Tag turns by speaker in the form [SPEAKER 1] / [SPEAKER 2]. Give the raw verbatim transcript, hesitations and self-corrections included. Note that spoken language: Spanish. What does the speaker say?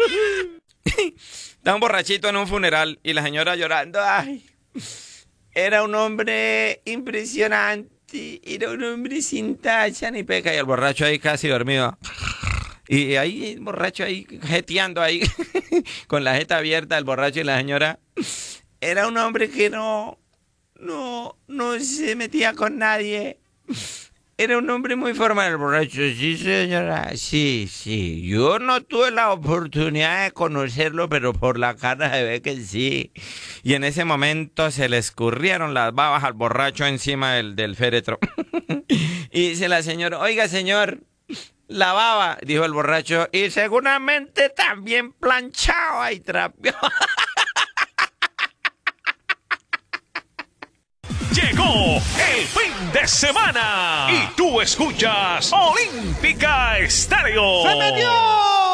[SPEAKER 1] Está un borrachito en un funeral y la señora llorando. Ay, era un hombre impresionante, era un hombre sin tacha ni peca. Y el borracho ahí casi dormido. Y ahí el borracho ahí jeteando ahí, con la jeta abierta, el borracho y la señora. Era un hombre que no, no, no se metía con nadie. Era un hombre muy formal, el borracho. Sí, señora, sí, sí. Yo no tuve la oportunidad de conocerlo, pero por la cara se ve que sí. Y en ese momento se le escurrieron las babas al borracho encima del, del féretro. Y dice la señora, oiga, señor, la baba, dijo el borracho, y seguramente también planchaba y trapeaba.
[SPEAKER 2] Llegó el fin de semana y tú escuchas Olímpica Estéreo.
[SPEAKER 3] ¡Se metió!